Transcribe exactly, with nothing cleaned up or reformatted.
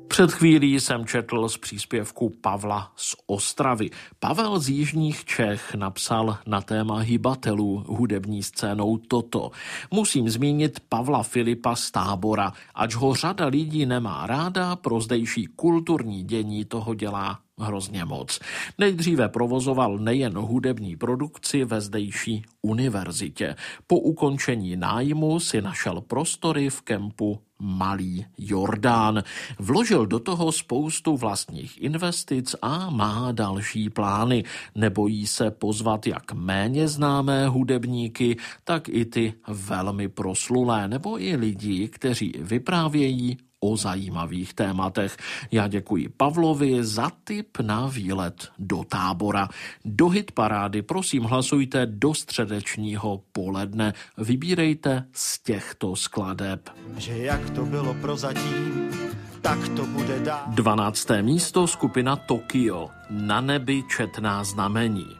Před chvílí jsem četl z příspěvku Pavla z Ostravy. Pavel z jižních Čech napsal na téma hybatelů hudební scénou toto. Musím zmínit Pavla Filipa z Tábora, ač ho řada lidí nemá ráda, pro zdejší kulturní dění toho dělá hrozně moc. Nejdříve provozoval nejen hudební produkci ve zdejší univerzitě. Po ukončení nájmu si našel prostory v kempu Malý Jordán. Vložil do toho spoustu vlastních investic a má další plány. Nebojí se pozvat jak méně známé hudebníky, tak i ty velmi proslulé, nebo i lidi, kteří vyprávějí o zajímavých tématech. Já děkuji Pavlovi za tip na výlet do Tábora. Do hitparády prosím hlasujte do středečního poledne. Vybírejte z těchto skladeb. Že jak to bylo prozatím, tak to bude dál. dvanácté místo skupina Tokio. Na nebi četná znamení.